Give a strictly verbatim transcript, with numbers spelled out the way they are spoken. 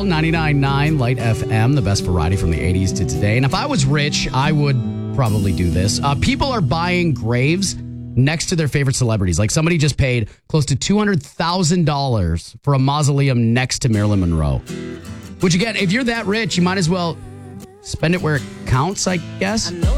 ninety-nine point nine Light F M, the best variety from the eighties to today. And if I was rich, I would probably do this. Uh, people are buying graves next to their favorite celebrities. Like somebody just paid close to two hundred thousand dollars for a mausoleum next to Marilyn Monroe. Which again, if you're that rich, you might as well spend it where it counts, I guess.